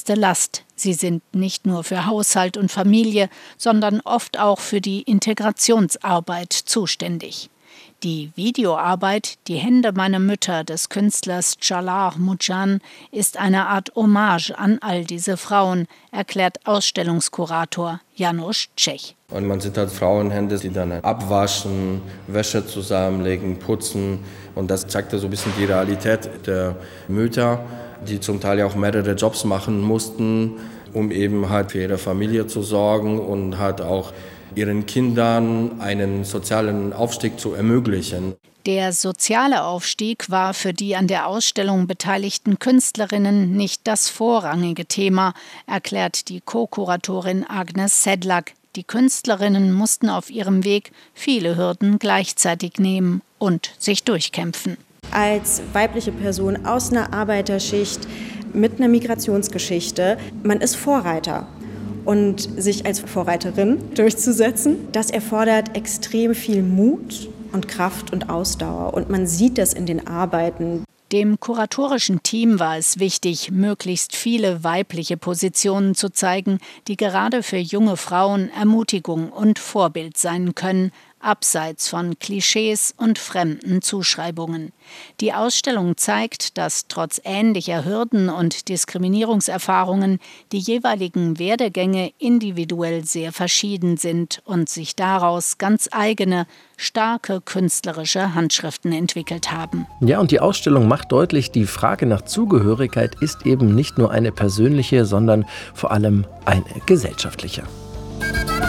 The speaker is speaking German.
schwerste Last. Sie sind nicht nur für Haushalt und Familie, sondern oft auch für die Integrationsarbeit zuständig. Die Videoarbeit »Die Hände meiner Mütter« des Künstlers Csalar Mudjan ist eine Art Hommage an all diese Frauen, erklärt Ausstellungskurator Janusz Czech. Und man sieht halt Frauenhände, die dann abwaschen, Wäsche zusammenlegen, putzen. Und das zeigt ja so ein bisschen die Realität der Mütter, die zum Teil ja auch mehrere Jobs machen mussten, um eben halt für ihre Familie zu sorgen und halt auch ihren Kindern einen sozialen Aufstieg zu ermöglichen. Der soziale Aufstieg war für die an der Ausstellung beteiligten Künstlerinnen nicht das vorrangige Thema, erklärt die Co-Kuratorin Agnes Sedlak. Die Künstlerinnen mussten auf ihrem Weg viele Hürden gleichzeitig nehmen und sich durchkämpfen. Als weibliche Person aus einer Arbeiterschicht mit einer Migrationsgeschichte, man ist Vorreiter. Und sich als Vorreiterin durchzusetzen, das erfordert extrem viel Mut und Kraft und Ausdauer. Und man sieht das in den Arbeiten. Dem kuratorischen Team war es wichtig, möglichst viele weibliche Positionen zu zeigen, die gerade für junge Frauen Ermutigung und Vorbild sein können, abseits von Klischees und fremden Zuschreibungen. Die Ausstellung zeigt, dass trotz ähnlicher Hürden und Diskriminierungserfahrungen die jeweiligen Werdegänge individuell sehr verschieden sind und sich daraus ganz eigene, starke künstlerische Handschriften entwickelt haben. Ja, und die Ausstellung macht deutlich, die Frage nach Zugehörigkeit ist eben nicht nur eine persönliche, sondern vor allem eine gesellschaftliche.